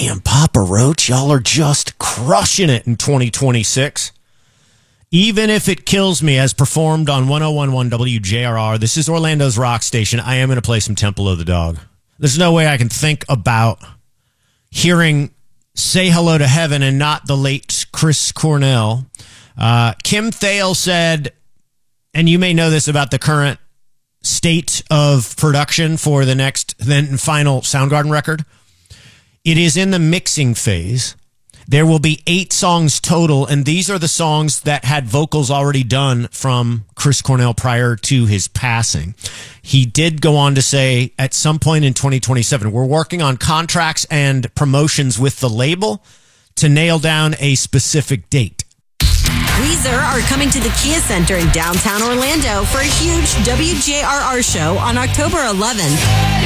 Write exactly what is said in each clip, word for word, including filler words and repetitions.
Damn, Papa Roach, y'all are just crushing it in twenty twenty-six. Even if it kills me, as performed on one oh one point one W J R R, this is Orlando's rock station, I am going to play some Temple of the Dog. There's no way I can think about hearing Say Hello to Heaven and not the late Chris Cornell. Uh, Kim Thale said, and you may know this about the current state of production for the next, then final Soundgarden record. It is in the mixing phase. There will be eight songs total, and these are the songs that had vocals already done from Chris Cornell prior to his passing. He did go on to say at some point in twenty twenty-seven, we're working on contracts and promotions with the label to nail down a specific date. Weezer are coming to the Kia Center in downtown Orlando for a huge W J R R show on October eleventh.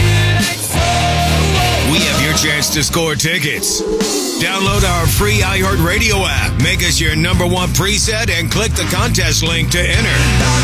We have your chance to score tickets. Download our free iHeartRadio app. Make us your number one preset and click the contest link to enter.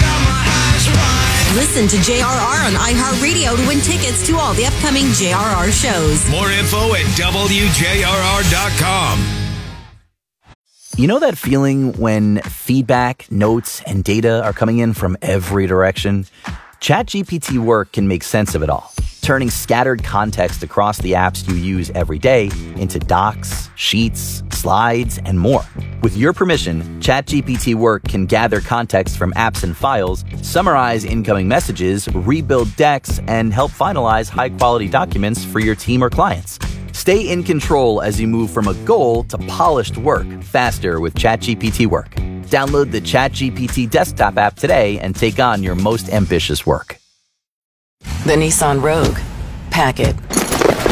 Listen to J R R on iHeartRadio to win tickets to all the upcoming J R R shows. More info at W J R R dot com. You know that feeling when feedback, notes, and data are coming in from every direction? ChatGPT Work can make sense of it all, turning scattered context across the apps you use every day into docs, sheets, slides, and more. With your permission, ChatGPT Work can gather context from apps and files, summarize incoming messages, rebuild decks, and help finalize high-quality documents for your team or clients. Stay in control as you move from a goal to polished work faster with ChatGPT Work. Download the ChatGPT desktop app today and take on your most ambitious work. The Nissan Rogue. Pack it.